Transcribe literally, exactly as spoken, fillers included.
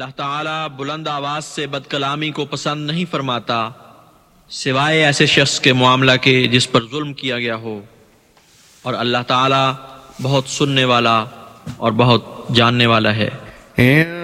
अल्लाह ताला बुलंद आवाज से बदकलामी को पसंद नहीं फरमाता सिवाय ऐसे शख्स के मामला के जिस पर जुल्म किया गया हो, और अल्लाह ताला बहुत सुनने वाला और बहुत जानने वाला है।